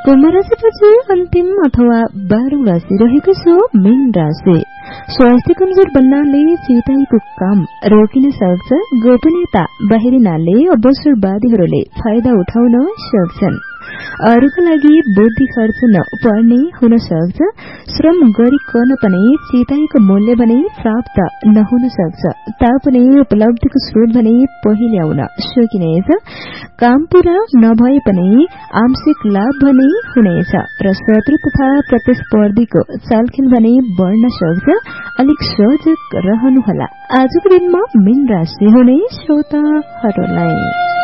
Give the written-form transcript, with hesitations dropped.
कुम्भ राशिपछि अन्तिम अथवा 12औं राशि रहेको छ मीन राशि। स्वास्थ्य कमजोर बन्नाले चिताएको काम रोकिन सक्छ। गोपनीयता बाहिरिनाले अवसरवादीहरूले फाइदा उठाउन सक्छन्। अरूका लागि बुद्धि खर्च नपर्ने हुन सक्छ। श्रम गरिकन पनि चिताएको मूल्य भने प्राप्त नहुन सक्छ। तापनि उपलब्धिको स्रोत भने पहिल्याउन सकिनेछ। काम पूरा नभए पनि आंशिक लाभ भने हुनेछ र शत्रु तथा प्रतिस्पर्धीको चालखेल भने बढ्न सक्छ। अलिक सजग रहनुहोला। आजको दिनमा मीन राशि हुने श्रोताहरूलाई।